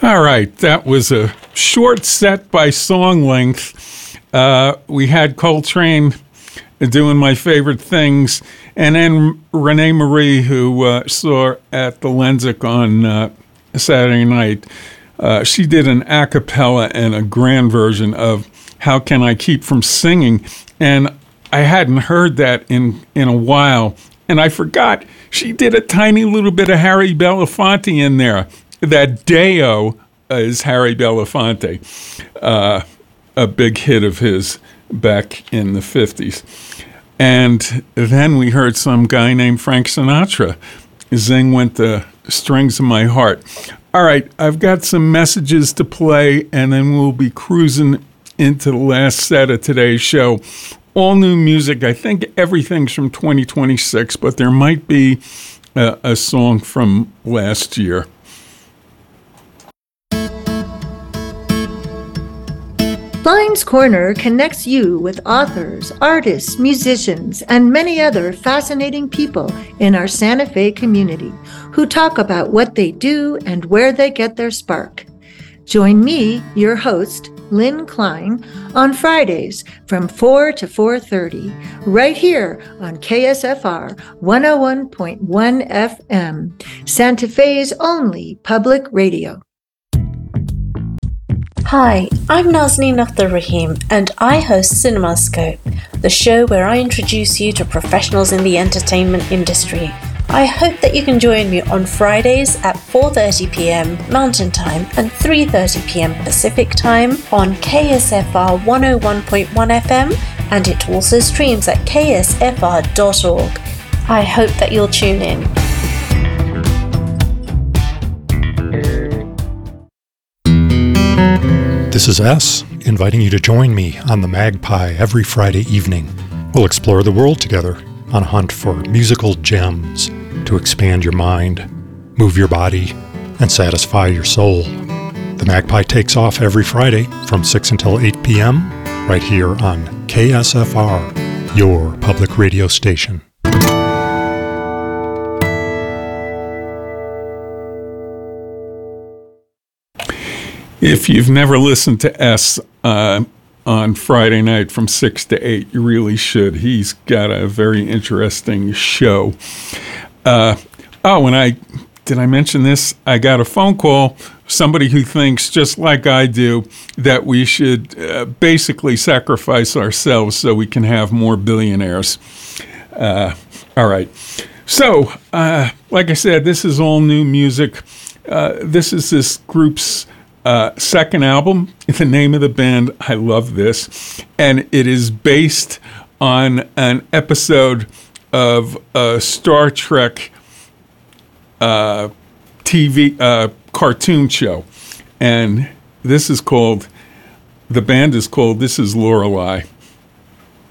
All right, that was a short set by song length. We had Coltrane doing My Favorite Things, and then Renee Marie, who saw at the Lensic on Saturday night. She did an a cappella and a grand version of How Can I Keep From Singing, and I hadn't heard that in a while, and I forgot she did a tiny little bit of Harry Belafonte in there. That Deo is Harry Belafonte, a big hit of his back in the 50s. And then we heard some guy named Frank Sinatra. Zing went the strings of my heart. All right, I've got some messages to play, and then we'll be cruising into the last set of today's show. All new music. I think everything's from 2026, but there might be a song from last year. Blind's Corner connects you with authors, artists, musicians, and many other fascinating people in our Santa Fe community who talk about what they do and where they get their spark. Join me, your host, Lynn Klein, on Fridays from 4 to 4:30, right here on KSFR 101.1 FM, Santa Fe's only public radio. Hi, I'm Nazneen Akhtar Rahim, and I host CinemaScope, the show where I introduce you to professionals in the entertainment industry. I hope that you can join me on Fridays at 4:30 p.m. Mountain Time and 3:30 p.m. Pacific Time on KSFR 101.1 FM, and it also streams at ksfr.org. I hope that you'll tune in. This is S, inviting you to join me on the Magpie every Friday evening. We'll explore the world together on a hunt for musical gems to expand your mind, move your body, and satisfy your soul. The Magpie takes off every Friday from 6 until 8 p.m. right here on KSFR, your public radio station. If you've never listened to S on Friday night from 6 to 8, you really should. He's got a very interesting show. Did I mention this? I got a phone call, somebody who thinks, just like I do, that we should basically sacrifice ourselves so we can have more billionaires. All right. So, like I said, this is all new music. This is this group's second album. The name of the band, I love this, and it is based on an episode of a Star Trek TV cartoon show, and the band is called This Is Lorelei.